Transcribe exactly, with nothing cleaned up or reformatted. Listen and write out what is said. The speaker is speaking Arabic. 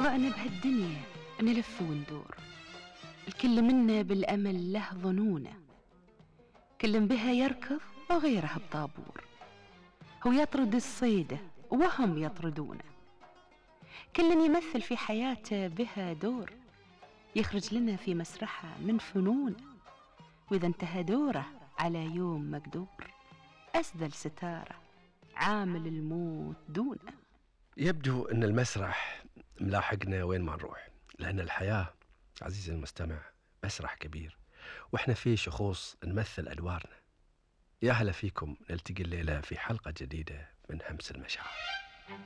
ضأنا بهالدنيا نلف وندور، الكل منا بالأمل له ظنونه، كل بها يركض وغيره بطابور، هو يطرد الصيدة وهم يطردونه، كل يمثل في حياته بها دور، يخرج لنا في مسرحه من فنونه، وإذا انتهى دوره على يوم مقدور أسدل ستاره عامل الموت دونه. يبدو أن المسرح ملاحقنا وين ما نروح، لأن الحياة عزيزي المستمع مسرح كبير، وإحنا فيه شخوص نمثل أدوارنا. يا هلا فيكم، نلتقي الليلة في حلقة جديدة من همس المشاعر.